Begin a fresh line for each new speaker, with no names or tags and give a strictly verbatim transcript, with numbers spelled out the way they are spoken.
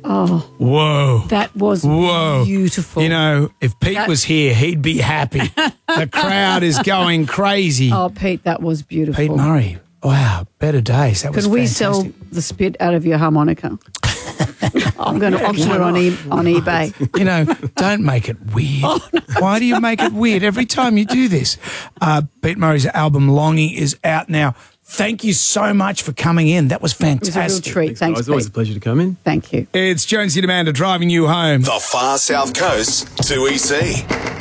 Oh.
Whoa.
That was
Whoa.
beautiful.
You know, if Pete
That-
was here, he'd be happy. The crowd is going crazy.
Oh, Pete, that was beautiful.
Pete Murray. Wow, better days. That was
Could we
fantastic.
sell the spit out of your harmonica? I'm going to auction it on, e- on eBay.
You know, don't make it weird.
Oh, no.
Why do you make it weird every time you do this? Uh, Pete Murray's album Longing is out now. Thank you so much for coming in. That was
It was a real
fantastic.
treat. Thanks,
It's always a
Pete.
pleasure to come in.
Thank you.
It's Jonesy and Amanda driving you home.
The Far South Coast to E C.